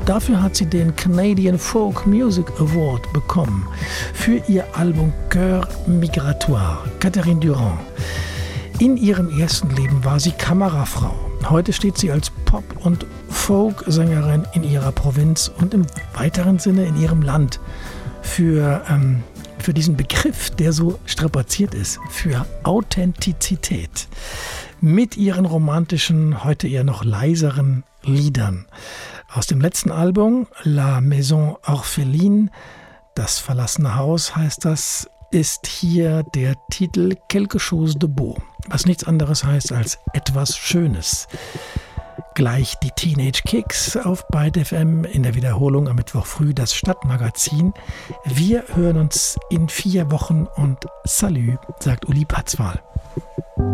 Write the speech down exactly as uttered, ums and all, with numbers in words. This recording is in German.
Dafür hat sie den Canadian Folk Music Award bekommen für ihr Album Cœur Migratoire, Catherine Durand. In ihrem ersten Leben war sie Kamerafrau. Heute steht sie als Pop- und Folk-Sängerin in ihrer Provinz und im weiteren Sinne in ihrem Land für, ähm, für diesen Begriff, der so strapaziert ist, für Authentizität. Mit ihren romantischen, heute eher noch leiseren Liedern. Aus dem letzten Album, La Maison Orpheline, das verlassene Haus heißt das, ist hier der Titel Quelque chose de beau, was nichts anderes heißt als etwas Schönes. Gleich die Teenage Kicks auf Byte F M, in der Wiederholung am Mittwoch früh das Stadtmagazin. Wir hören uns in vier Wochen und Salü, sagt Uli Patzwal.